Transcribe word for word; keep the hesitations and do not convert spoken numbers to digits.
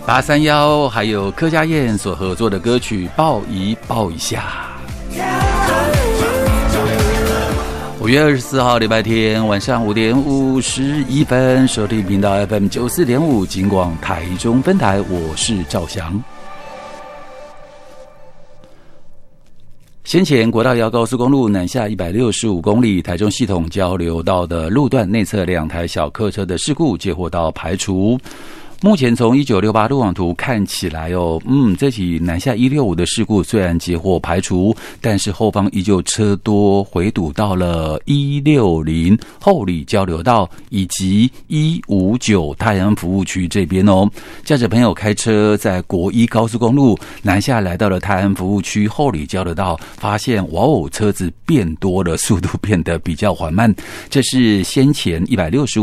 八三幺还有柯佳燕所合作的歌曲《抱一抱一下》。五月二十四号礼拜天晚上五点五十一分，收听频道 F M 九四点五金广台中分台，我是赵翔。先前国道一号高速公路南下一百六十五公里，台中系统交流道的路段内侧两台小客车的事故接获到排除。目前从一九六八路网图看起来哦，嗯，这起南下一六五的事故虽然截获排除，但是后方依旧车多回堵到了一六零后里交流道以及一五九泰安服务区这边哦。驾驶朋友开车在国一高速公路南下来到了泰安服务区后里交流道，发现哇哦，车子变多了，速度变得比较缓慢。这是先前一百六十五